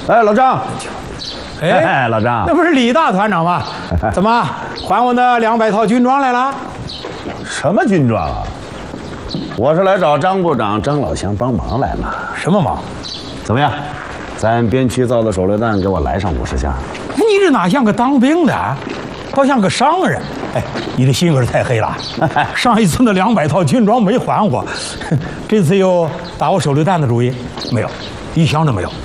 哎，老张。 哎， 老张， 那不是李大团长吗？怎么还我那200套军装来了？ 什么军装啊？我是来找张部长、张老乡帮忙来嘛。 什么忙？ 怎么样？咱边区造的手榴弹给我来上50箱。 你这哪像个当兵的啊？倒像个商人。哎，你的性格太黑了。上一次那200套军装没还我，这次又打我手榴弹的主意？没有，一箱都没有。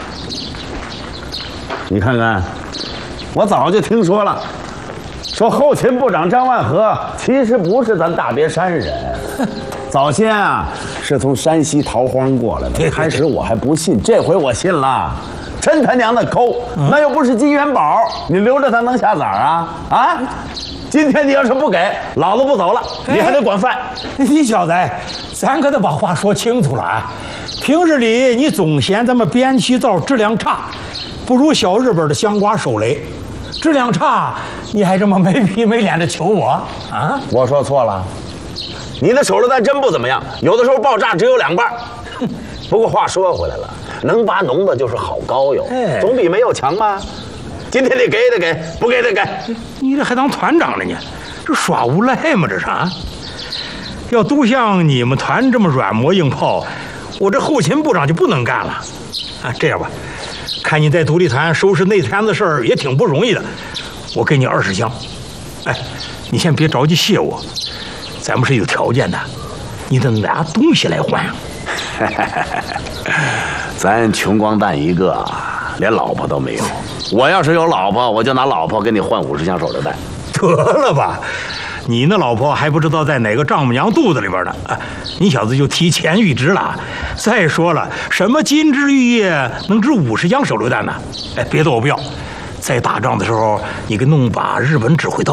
你看看，我早就听说了，说后勤部长张万和其实不是咱大别山人，早先啊是从山西逃荒过来的。开始我还不信，这回我信了。真他娘的抠，那又不是金元宝，你留着他能下崽啊？啊！今天你要是不给，老子不走了，你还得管饭。 你小子，咱可得把话说清楚了啊！平日里你总嫌咱们边区灶质量差，不如小日本的香瓜手雷，质量差，你还这么没皮没脸的求我啊？ 我说错了，你的手榴弹真不怎么样，有的时候爆炸只有2瓣。不过话说回来了，能拔脓的就是好膏药，总比没有强吗？今天得给得给，不给得给。 你这还当团长了呢？这耍无赖吗？这是啊！要都像你们团这么软磨硬泡，我这后勤部长就不能干了。啊，这样吧，看你在独立团收拾内摊子事儿也挺不容易的，我给你20箱。哎，你先别着急谢我，咱们是有条件的，你得拿东西来换啊。 咱穷光蛋一个，连老婆都没有。我要是有老婆，我就拿老婆给你换50箱手榴弹。 得了吧，你那老婆还不知道在哪个丈母娘肚子里边呢。啊，你小子就提前预支了。再说了，什么金枝玉叶能值50箱手榴弹呢？哎，别的我不要。在打仗的时候，你给弄把日本指挥刀。